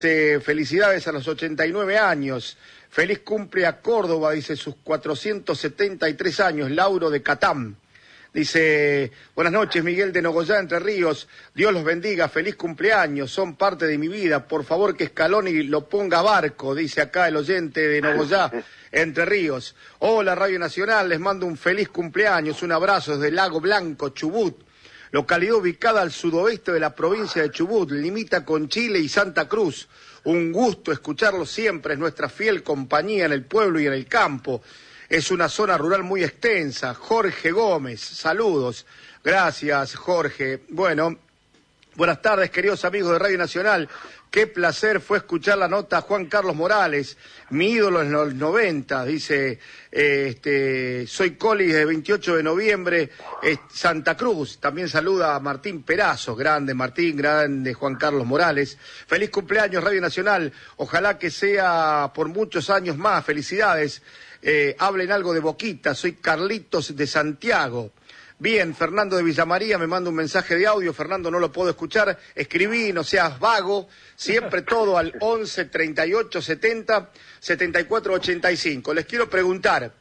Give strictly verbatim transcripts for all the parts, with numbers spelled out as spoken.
Eh, felicidades a los ochenta y nueve años. Feliz cumple a Córdoba, dice, sus cuatrocientos setenta y tres años. Lauro de Catán. Dice, buenas noches, Miguel de Nogoyá, Entre Ríos. Dios los bendiga, feliz cumpleaños, son parte de mi vida. Por favor que Scaloni lo ponga a barco, dice acá el oyente de Nogoyá, Entre Ríos. Hola, Radio Nacional, les mando un feliz cumpleaños, un abrazo desde Lago Blanco, Chubut. Localidad ubicada al sudoeste de la provincia de Chubut, limita con Chile y Santa Cruz. Un gusto escucharlo siempre, es nuestra fiel compañía en el pueblo y en el campo. Es una zona rural muy extensa. Jorge Gómez, saludos. Gracias, Jorge. Bueno, buenas tardes, queridos amigos de Radio Nacional. Qué placer fue escuchar la nota a Juan Carlos Morales, mi ídolo en los noventa, dice, eh, este, soy Colis de veintiocho de noviembre, eh, Santa Cruz. También saluda a Martín Perazo, grande Martín, grande Juan Carlos Morales. Feliz cumpleaños, Radio Nacional. Ojalá que sea por muchos años más. Felicidades. Eh, hablen algo de Boquita, soy Carlitos de Santiago. Bien, Fernando de Villamaría me manda un mensaje de audio. Fernando, no lo puedo escuchar. Escribí, no seas vago. Siempre todo al once, treinta y ocho, setenta, setenta y cuatro, ochenta y cinco. Les quiero preguntar,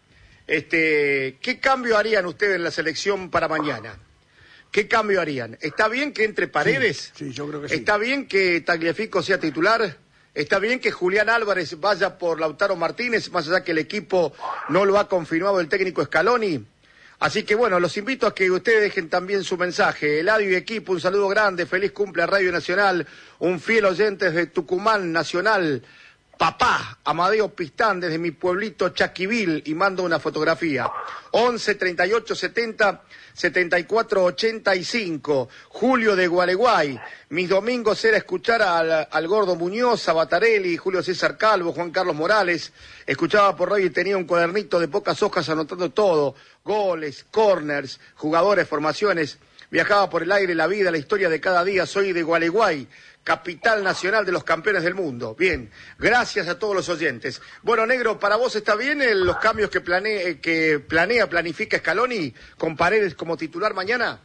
este, ¿qué cambio harían ustedes en la selección para mañana? ¿Qué cambio harían? ¿Está bien que entre Paredes? Sí, sí, yo creo que sí. ¿Está bien que Tagliafico sea titular? ¿Está bien que Julián Álvarez vaya por Lautaro Martínez, más allá que el equipo no lo ha confirmado el técnico Scaloni? Así que bueno, los invito a que ustedes dejen también su mensaje. Eladio y equipo, un saludo grande, feliz cumple a Radio Nacional, un fiel oyente desde Tucumán Nacional, papá, Amadeo Pistán, desde mi pueblito Chaquivil, y mando una fotografía. once, treinta y ocho, setenta, setenta y cuatro, ochenta y cinco. Julio de Gualeguay. Mis domingos era escuchar al, al Gordo Muñoz, a Batarelli, Julio César Calvo, Juan Carlos Morales. Escuchaba por radio y tenía un cuadernito de pocas hojas anotando todo. Goles, corners, jugadores, formaciones. Viajaba por el aire la vida, la historia de cada día. Soy de Gualeguay, capital nacional de los campeones del mundo. Bien, gracias a todos los oyentes. Bueno, Negro, ¿para vos está bien el, los cambios que planea, que planea, planifica Scaloni con Paredes como titular mañana?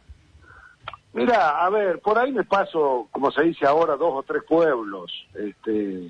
Mira, a ver, por ahí me paso, como se dice ahora, dos o tres pueblos. Este,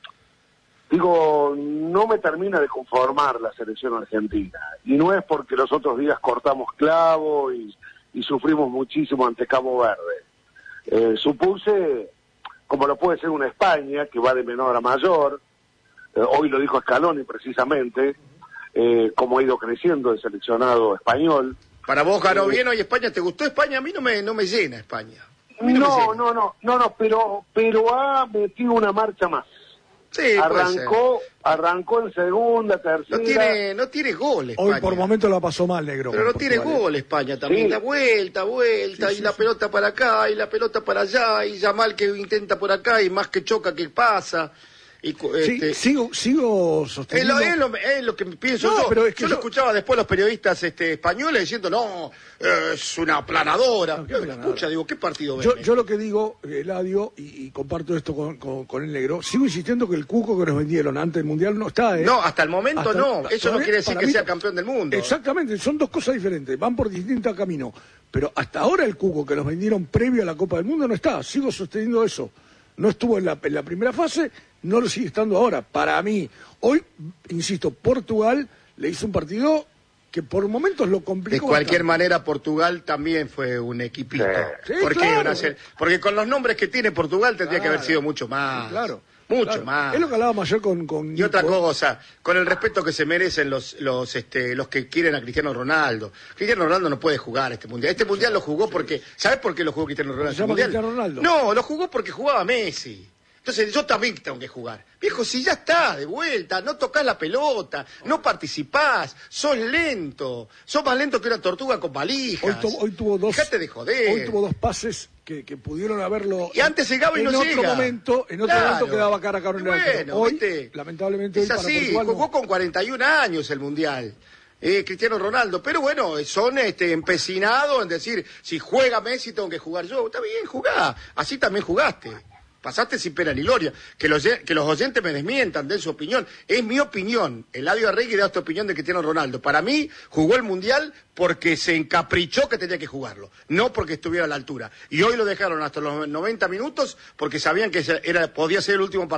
digo, no me termina de conformar la selección argentina. Y no es porque los otros días cortamos clavo y, y sufrimos muchísimo ante Cabo Verde. Eh, supuse, como lo puede ser una España, que va de menor a mayor, eh, hoy lo dijo Scaloni precisamente, eh, cómo ha ido creciendo el seleccionado español. Para vos ganó eh, bien hoy España, ¿te gustó España? A mí no me, no me llena España. No, no, no, no, no, no, pero, pero ha metido una marcha más. Sí, arrancó, arrancó en segunda, tercera. No tiene, no tiene gol España. Hoy por momento la pasó mal, Negro. Pero no tiene gol España también. Sí. Da vuelta, vuelta, Sí, y sí, la sí. pelota para acá, y la pelota para allá, y Yamal que intenta por acá, y más que choca que pasa. Y, Sí, este, sigo, sigo es, sosteniendo. lo, es, lo, es lo que pienso No, yo. pero es que yo, yo- lo escuchaba después los periodistas este, españoles diciendo, no, eh, es una aplanadora. No, qué Yo, aplanadora. escucha, digo, ¿qué partido ven? Yo, yo lo que digo, Eladio, y, y comparto esto con, con, con el Negro, sigo insistiendo que el cuco que nos vendieron antes del Mundial no está, ¿eh? No, hasta el momento Hasta- no. hasta- Eso no todavía, quiere decir para que mí sea no. campeón del mundo. Exactamente, son dos cosas diferentes, van por distintos caminos. Pero hasta ahora el cuco que nos vendieron previo a la Copa del Mundo no está, sigo sosteniendo eso. No estuvo en la, en la primera fase, no lo sigue estando ahora. Para mí, hoy, insisto, Portugal le hizo un partido que por momentos lo De complicó. cualquier bastante. manera, Portugal también fue un equipito. Sí, porque, claro. una ser- porque con los nombres que tiene Portugal tendría que haber Claro. sido mucho más. Sí, claro. Mucho Claro. más. Es lo que hablábamos ayer con... con Y otra Nico. cosa, con el respeto que se merecen los los este los que quieren a Cristiano Ronaldo. Cristiano Ronaldo no puede jugar este mundial. Este mundial lo jugó porque, ¿sabes por qué lo jugó Cristiano Ronaldo? ¿Se llama este mundial? Cristiano Ronaldo? No, lo jugó porque jugaba Messi. Entonces yo también tengo que jugar. Viejo, si ya está, de vuelta, no tocás la pelota, no participás, sos lento, sos más lento que una tortuga con valijas. Hoy, tu- hoy tuvo dos... Dejate de joder. Hoy tuvo dos pases que, que pudieron haberlo... Y antes llegaba y en no otro llega. momento, en otro Claro. momento quedaba cara a cara en el Y arco. bueno, Hoy, ¿viste? lamentablemente, Es hoy para así, Portugal no. jugó con cuarenta y un años el Mundial. Eh, Cristiano Ronaldo, pero bueno, son este, empecinados en decir, si juega Messi tengo que jugar yo. Está bien, jugá, así también jugaste. pasaste sin pena ni gloria. Que los, que los oyentes me desmientan, den su opinión. Es mi opinión. Eladio Arregui da esta opinión de Cristiano Ronaldo. Para mí, jugó el Mundial porque se encaprichó que tenía que jugarlo, no porque estuviera a la altura. Y hoy lo dejaron hasta los noventa minutos porque sabían que era, podía ser el último partido.